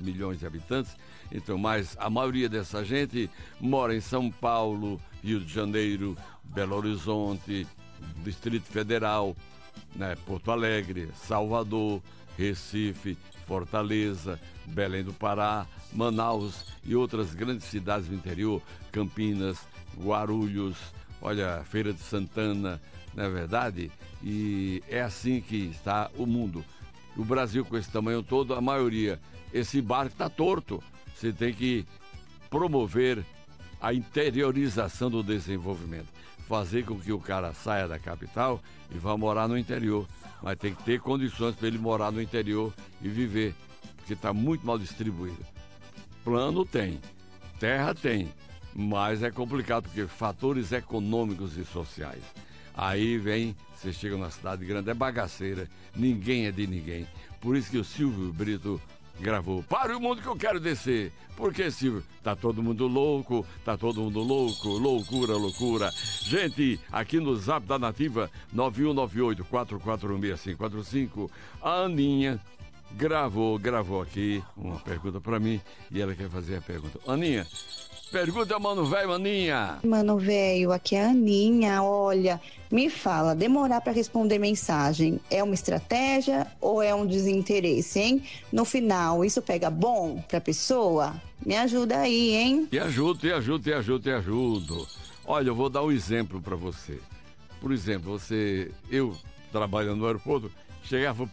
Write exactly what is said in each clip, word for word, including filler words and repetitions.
milhões de habitantes, então, mas a maioria dessa gente mora em São Paulo, Rio de Janeiro, Belo Horizonte, Distrito Federal, né, Porto Alegre, Salvador, Recife, Fortaleza, Belém do Pará, Manaus e outras grandes cidades do interior, Campinas, Guarulhos, olha, Feira de Santana, não é verdade? E é assim que está o mundo. O Brasil, com esse tamanho todo, a maioria, esse barco está torto. Você tem que promover a interiorização do desenvolvimento, fazer com que o cara saia da capital e vá morar no interior. Mas tem que ter condições para ele morar no interior e viver, porque está muito mal distribuído. Plano tem, terra tem, mas é complicado porque fatores econômicos e sociais. Aí vem, você chega numa cidade grande, é bagaceira, ninguém é de ninguém. Por isso que o Silvio Brito gravou Pare o Mundo que eu quero descer. Por que, Silvio? Tá todo mundo louco, tá todo mundo louco, loucura, loucura. Gente, aqui no Zap da Nativa, nove um nove oito, quatro quatro um, seis cinco quatro cinco, a Aninha gravou, gravou aqui uma pergunta pra mim e ela quer fazer a pergunta. Aninha, pergunta, mano velho, Aninha. Mano velho, aqui é a Aninha. Olha, me fala, demorar para responder mensagem é uma estratégia ou é um desinteresse, hein? No final, isso pega bom pra pessoa? Me ajuda aí, hein? Te ajudo, te ajudo, te ajudo, te ajudo. Olha, eu vou dar um exemplo pra você. Por exemplo, você, eu trabalhando no aeroporto, chegava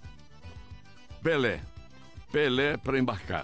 Pelé, Pelé para embarcar.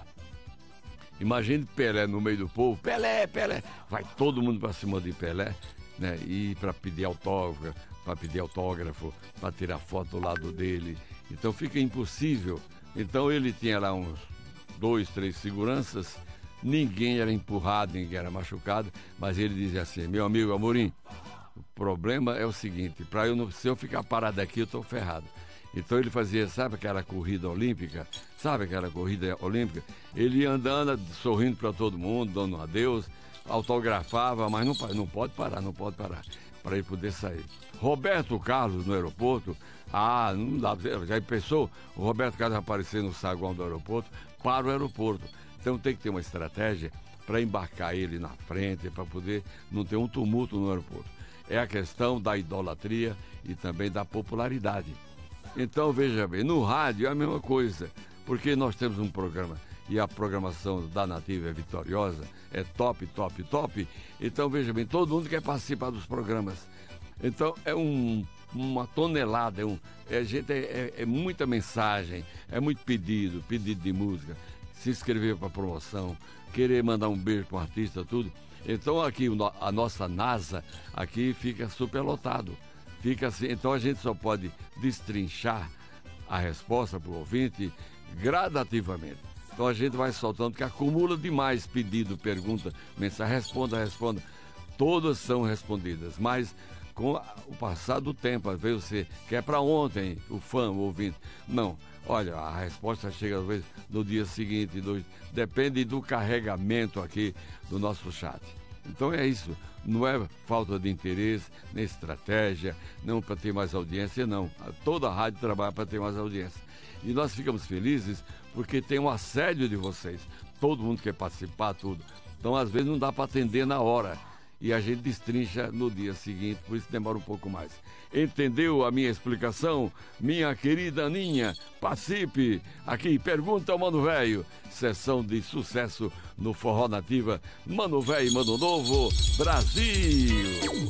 Imagine Pelé no meio do povo, Pelé, Pelé, vai todo mundo para cima de Pelé, né? E para pedir autógrafo, para pedir autógrafo, para tirar foto do lado dele. Então fica impossível. Então ele tinha lá uns dois, três seguranças, ninguém era empurrado, ninguém era machucado, mas ele dizia assim: meu amigo Amorim, o problema é o seguinte, para eu não, se eu ficar parado aqui, eu estou ferrado. Então ele fazia, sabe aquela corrida olímpica? Sabe aquela corrida olímpica? Ele ia andando, sorrindo para todo mundo, dando um adeus, autografava, mas não, não pode parar, não pode parar, para ele poder sair. Roberto Carlos no aeroporto, ah, não dá, já pensou? O Roberto Carlos aparecer no saguão do aeroporto, para o aeroporto. Então tem que ter uma estratégia para embarcar ele na frente, para poder não ter um tumulto no aeroporto. É a questão da idolatria e também da popularidade. Então, veja bem, no rádio é a mesma coisa, porque nós temos um programa e a programação da Nativa é vitoriosa, é top, top, top. Então, veja bem, todo mundo quer participar dos programas. Então, é um, uma tonelada, é, um, é, gente, é, é, é muita mensagem, é muito pedido, pedido de música, se inscrever para promoção, querer mandar um beijo para um artista, tudo. Então, aqui, a nossa NASA, aqui fica superlotado. Fica assim, então a gente só pode destrinchar a resposta para o ouvinte gradativamente. Então a gente vai soltando, que acumula demais pedido, pergunta, mensagem, responda, responda. Todas são respondidas, mas com o passar do tempo, às vezes você quer para ontem, o fã, o ouvinte. Não, olha, a resposta chega às vezes no dia seguinte, do, depende do carregamento aqui do nosso chat. Então é isso, não é falta de interesse, nem estratégia, não para ter mais audiência, não. Toda a rádio trabalha para ter mais audiência. E nós ficamos felizes porque tem um assédio de vocês. Todo mundo quer participar, tudo. Então, às vezes, não dá para atender na hora. E a gente destrincha no dia seguinte, por isso demora um pouco mais. Entendeu a minha explicação? Minha querida Aninha, participe aqui, pergunta ao Mano Velho. Sessão de sucesso no Forró Nativa. Mano Velho, Mano Novo, Brasil!